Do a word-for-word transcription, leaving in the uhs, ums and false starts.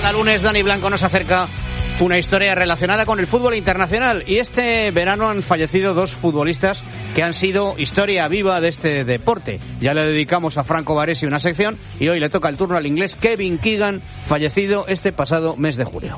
Cada lunes Dani Blanco nos acerca una historia relacionada con el fútbol internacional y este verano han fallecido dos futbolistas que han sido historia viva de este deporte. Ya le dedicamos a Franco Baresi una sección y hoy le toca el turno al inglés Kevin Keegan, fallecido este pasado mes de julio.